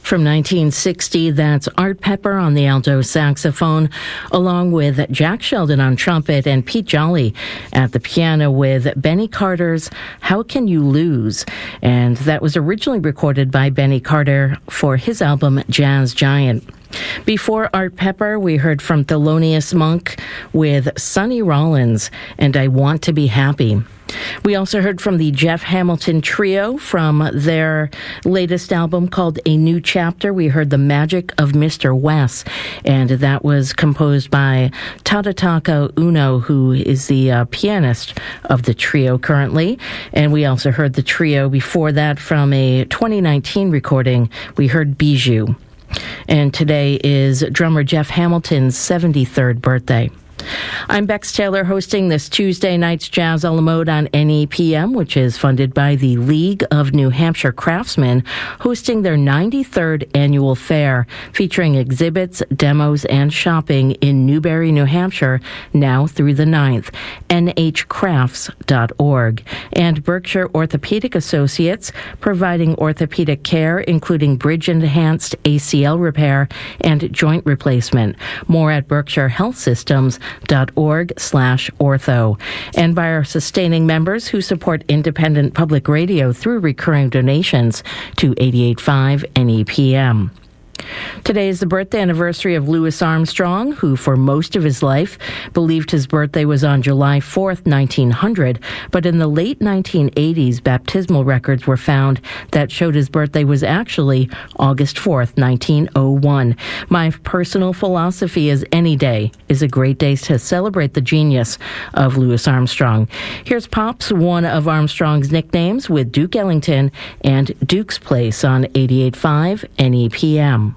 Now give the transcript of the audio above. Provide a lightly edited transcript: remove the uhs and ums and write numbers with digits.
From 1960, that's Art Pepper on the alto saxophone, along with Jack Sheldon on trumpet and Pete Jolly at the piano with Benny Carter's How Can You Lose? And that was originally recorded by Benny Carter for his album Jazz Giant. Before Art Pepper, we heard from Thelonious Monk with Sonny Rollins and I Want to Be Happy. We also heard from the Jeff Hamilton Trio from their latest album called A New Chapter. We heard The Magic of Mr. Wes, and that was composed by Tadetaka Uno, who is the pianist of the trio currently. And we also heard the trio before that from a 2019 recording. We heard Bijou. And today is drummer Jeff Hamilton's 73rd birthday. I'm Bex Taylor, hosting this Tuesday night's Jazz a la Mode on NEPM, which is funded by the League of New Hampshire Craftsmen, hosting their 93rd annual fair, featuring exhibits, demos, and shopping in Newbury, New Hampshire, now through the 9th, nhcrafts.org. And Berkshire Orthopedic Associates, providing orthopedic care, including bridge-enhanced ACL repair and joint replacement. More at berkshirehealthsystems.org/ortho. And by our sustaining members who support independent public radio through recurring donations to 88.5 NEPM. Today is the birthday anniversary of Louis Armstrong, who for most of his life believed his birthday was on July 4th, 1900, but in the late 1980s, baptismal records were found that showed his birthday was actually August 4th, 1901. My personal philosophy is any day is a great day to celebrate the genius of Louis Armstrong. Here's Pops, one of Armstrong's nicknames, with Duke Ellington and Duke's Place on 88.5 NEPM.